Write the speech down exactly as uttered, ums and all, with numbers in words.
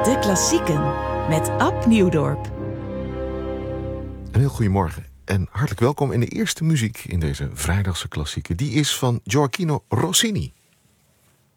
De Klassieken met Ab Nieuwdorp. Een heel goedemorgen en hartelijk welkom in de eerste muziek in deze vrijdagse klassieken. Die is van Gioachino Rossini.